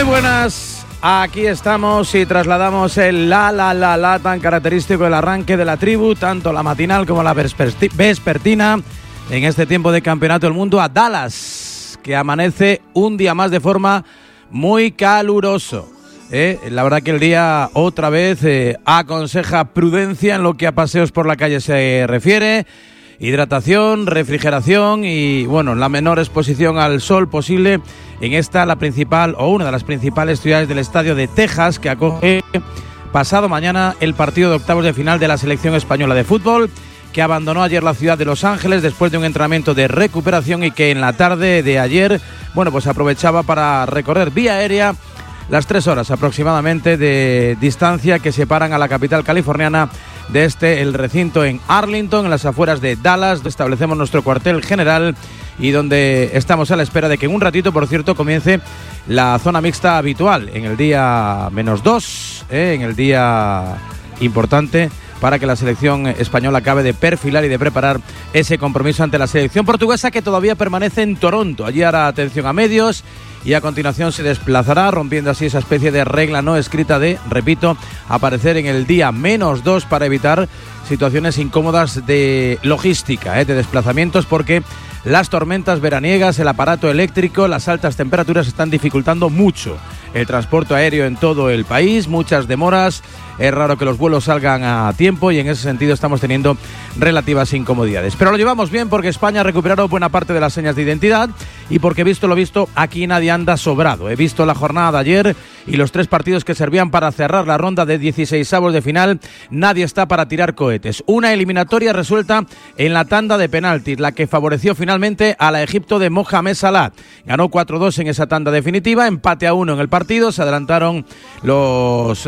Muy buenas, aquí estamos y trasladamos el la tan característico del arranque de la tribu, tanto la matinal como la vespertina, en este tiempo de Campeonato del Mundo a Dallas, que amanece un día más de forma muy caluroso. La verdad que el día otra vez aconseja prudencia en lo que a paseos por la calle se refiere. Hidratación, refrigeración y, bueno, la menor exposición al sol posible en esta, la principal o una de las principales ciudades del estadio de Texas, que acoge pasado mañana el partido de octavos de final de la selección española de fútbol, que abandonó ayer la ciudad de Los Ángeles después de un entrenamiento de recuperación y que en la tarde de ayer, bueno, pues aprovechaba para recorrer vía aérea las 3 horas aproximadamente de distancia que separan a la capital californiana de el recinto en Arlington, en las afueras de Dallas, donde establecemos nuestro cuartel general y donde estamos a la espera de que en un ratito, por cierto, comience la zona mixta habitual en el día -2, en el día importante para que la selección española acabe de perfilar y de preparar ese compromiso ante la selección portuguesa, que todavía permanece en Toronto. Allí hará atención a medios y a continuación se desplazará, rompiendo así esa especie de regla no escrita de, repito, aparecer en el día -2 para evitar situaciones incómodas de logística, de desplazamientos, porque las tormentas veraniegas, el aparato eléctrico, las altas temperaturas están dificultando mucho el transporte aéreo en todo el país, muchas demoras, es raro que los vuelos salgan a tiempo y en ese sentido estamos teniendo relativas incomodidades. Pero lo llevamos bien porque España ha recuperado buena parte de las señas de identidad y porque, visto lo visto, aquí nadie anda sobrado. He visto la jornada de ayer y los 3 partidos que servían para cerrar la ronda de 16avos de final. Nadie está para tirar cohetes. Una eliminatoria resuelta en la tanda de penaltis, la que favoreció finalmente a la Egipto de Mohamed Salah. Ganó 4-2 en esa tanda definitiva, empate a 1 en el partido. Se adelantaron los...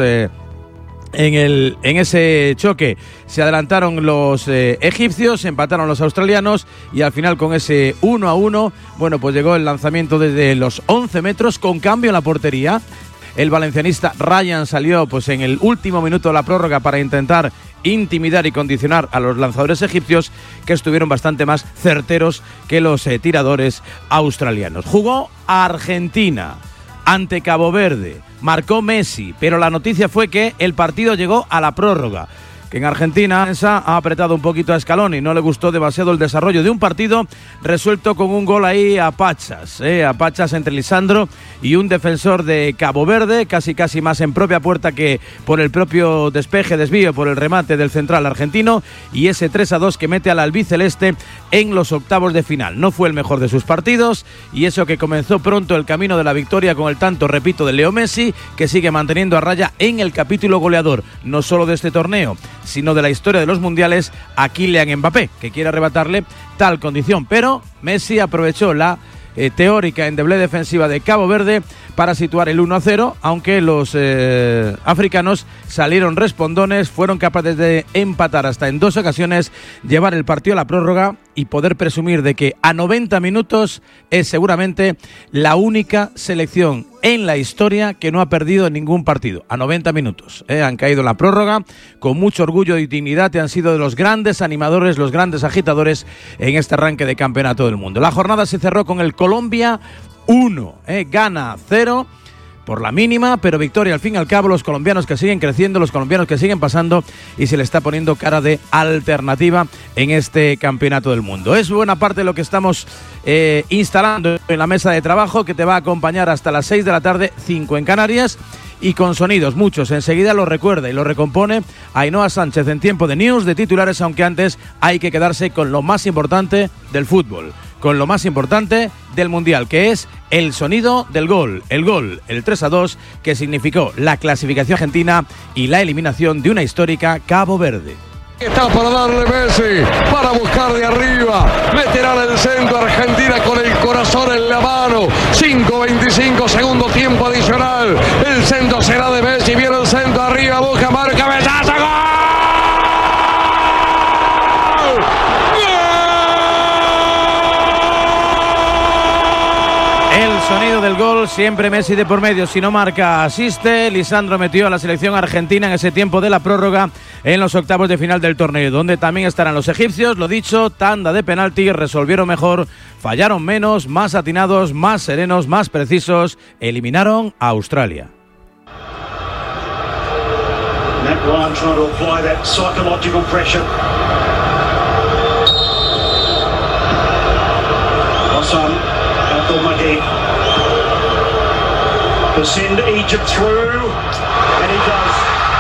En ese choque se adelantaron los egipcios, empataron los australianos y al final con ese 1-1, bueno, pues llegó el lanzamiento desde los 11 metros con cambio en la portería. El valencianista Ryan salió pues en el último minuto de la prórroga para intentar intimidar y condicionar a los lanzadores egipcios, que estuvieron bastante más certeros que los tiradores australianos. Jugó Argentina ante Cabo Verde, marcó Messi, pero la noticia fue que el partido llegó a la prórroga, que en Argentina ha apretado un poquito a Scaloni, no le gustó demasiado el desarrollo de un partido resuelto con un gol ahí a pachas entre Lisandro y un defensor de Cabo Verde, casi más en propia puerta que por el propio desvío por el remate del central argentino, y ese 3-2 que mete al albiceleste en los octavos de final. No fue el mejor de sus partidos, y eso que comenzó pronto el camino de la victoria con el tanto, repito, de Leo Messi, que sigue manteniendo a raya en el capítulo goleador, no solo de este torneo, sino de la historia de los mundiales, a Kylian Mbappé, que quiere arrebatarle tal condición. Pero Messi aprovechó la teórica endeble defensiva de Cabo Verde para situar el 1-0, aunque los africanos salieron respondones, fueron capaces de empatar hasta en 2 ocasiones, llevar el partido a la prórroga y poder presumir de que a 90 minutos es seguramente la única selección en la historia que no ha perdido ningún partido. A 90 minutos. Han caído en la prórroga con mucho orgullo y dignidad y han sido de los grandes animadores, los grandes agitadores en este arranque de Campeonato del Mundo. La jornada se cerró con el Colombia 1, Ghana 0. Por la mínima, pero victoria al fin y al cabo. Los colombianos que siguen creciendo, los colombianos que siguen pasando, y se le está poniendo cara de alternativa en este Campeonato del Mundo. Es buena parte de lo que estamos instalando en la mesa de trabajo, que te va a acompañar hasta las 6 de la tarde, 5 en Canarias, y con sonidos muchos. Enseguida lo recuerda y lo recompone Ainhoa Sánchez en tiempo de news, de titulares, aunque antes hay que quedarse con lo más importante del fútbol, con lo más importante del Mundial, que es el sonido del gol, el 3-2, que significó la clasificación argentina y la eliminación de una histórica Cabo Verde. Está para darle Messi, para buscar de arriba, meterá en el centro Argentina con el corazón en la mano. 5:25, segundo tiempo adicional. El centro será de Messi, viene el centro arriba, busca, marca, cabezazo, ¡gol! El sonido sorteo del gol, siempre Messi de por medio. Si no marca, asiste. Lisandro metió a la selección argentina en ese tiempo de la prórroga en los octavos de final del torneo, donde también estarán los egipcios. Lo dicho, tanda de penalti, resolvieron mejor, fallaron menos, más atinados, más serenos, más precisos. Eliminaron a Australia. Matt Ryan trying to apply that psychological pressure. Hassan Abdul Mahdi to send Egypt through, and he does.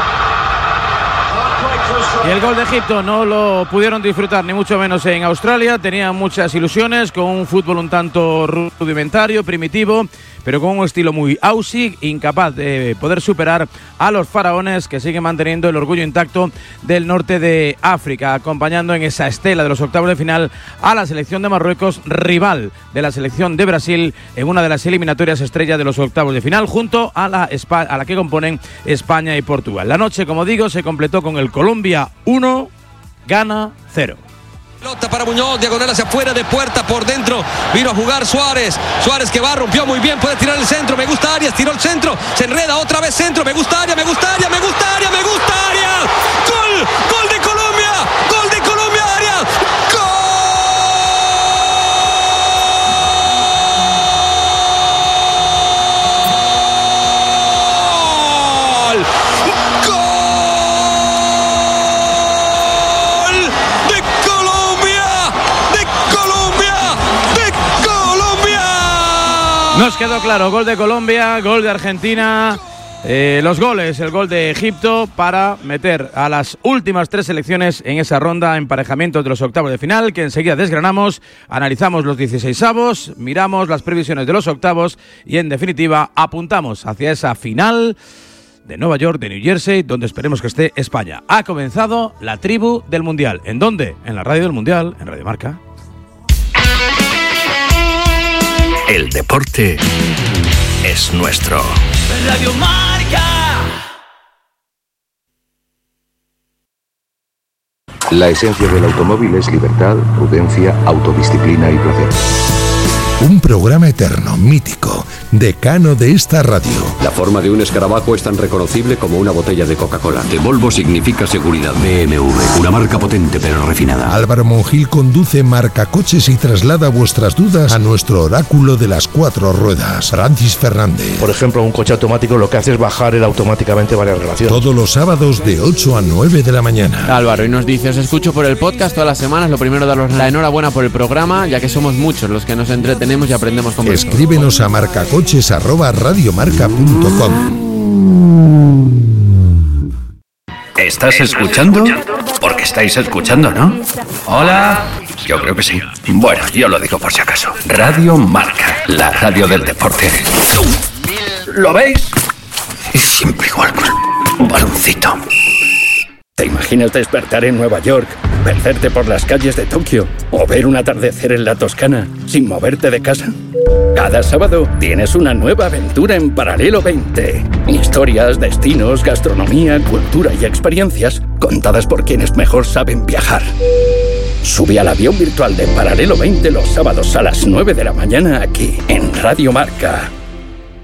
Y el gol de Egipto no lo pudieron disfrutar ni mucho menos en Australia. Tenían muchas ilusiones con un fútbol un tanto rudimentario, primitivo, pero con un estilo muy aussie, incapaz de poder superar a los faraones, que siguen manteniendo el orgullo intacto del norte de África, acompañando en esa estela de los octavos de final a la selección de Marruecos, rival de la selección de Brasil en una de las eliminatorias estrellas de los octavos de final, junto a la que componen España y Portugal. La noche, como digo, se completó con el Colombia 1, Ghana 0. Pelota para Muñoz, diagonal hacia afuera, de puerta por dentro, vino a jugar Suárez que va, rompió muy bien, puede tirar el centro, me gusta Arias, tiró el centro, se enreda otra vez centro, me gusta Arias, gol de Colombia, Arias, gol. Nos quedó claro, gol de Colombia, gol de Argentina, los goles, el gol de Egipto para meter a las últimas tres selecciones en esa ronda, emparejamientos de los octavos de final, que enseguida desgranamos, analizamos los 16avos, miramos las previsiones de los octavos y en definitiva apuntamos hacia esa final de Nueva York, de New Jersey, donde esperemos que esté España. Ha comenzado la tribu del Mundial. ¿En dónde? En la radio del Mundial, en Radio Marca. El deporte es nuestro. Radio Marca. La esencia del automóvil es libertad, prudencia, autodisciplina y placer. Un programa eterno, mítico, decano de esta radio. La forma de un escarabajo es tan reconocible como una botella de Coca-Cola. De Volvo significa seguridad. BMW, una marca potente pero refinada. Álvaro Monjil conduce Marcacoches y traslada vuestras dudas a nuestro oráculo de las cuatro ruedas, Francis Fernández. Por ejemplo, un coche automático lo que hace es bajar automáticamente varias relaciones. Todos los sábados de 8 a 9 de la mañana. Álvaro, y nos dice, os escucho por el podcast todas las semanas. Lo primero, daros la enhorabuena por el programa, ya que somos muchos los que nos entretenemos y aprendemos con vosotros. Escríbenos a marcacoches@radiomarca.com. ¿Estás escuchando? Porque estáis escuchando, ¿no? Hola. Yo creo que sí. Bueno, yo lo digo por si acaso. Radio Marca, la radio del deporte. ¿Lo veis? Es siempre igual, un baloncito. ¿Te imaginas despertar en Nueva York, perderte por las calles de Tokio o ver un atardecer en la Toscana sin moverte de casa? Cada sábado tienes una nueva aventura en Paralelo 20. Historias, destinos, gastronomía, cultura y experiencias contadas por quienes mejor saben viajar. Sube al avión virtual de Paralelo 20 los sábados a las 9 de la mañana aquí en Radio Marca.